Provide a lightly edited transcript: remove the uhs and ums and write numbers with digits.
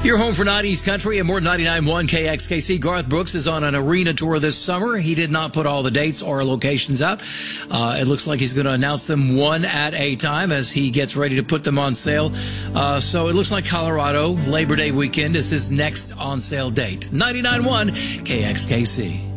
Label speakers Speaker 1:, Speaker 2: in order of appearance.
Speaker 1: Your home for 90s country and more 99.1 KXKC. Garth Brooks is on an arena tour this summer. He did not put all the dates or locations out. It looks like he's going to announce them one at a time as he gets ready to put them on sale. So it looks like Colorado, Labor Day weekend is his next on sale date. 99.1 KXKC.